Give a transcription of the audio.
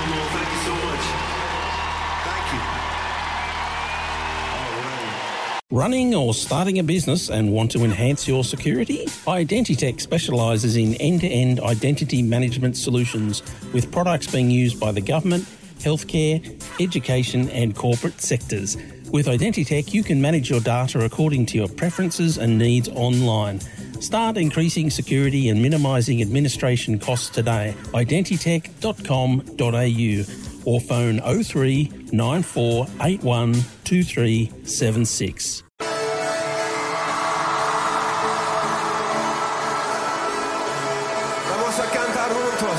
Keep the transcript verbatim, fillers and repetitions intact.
no more. Thank you so much. Thank you. All right. Running or starting a business and want to enhance your security? Identitech specialises in end-to-end identity management solutions with products being used by the government, healthcare, education and corporate sectors. With Identitech, you can manage your data according to your preferences and needs online. Start increasing security and minimising administration costs today. identitech dot com dot a u or phone oh three nine four eight one two three seven six.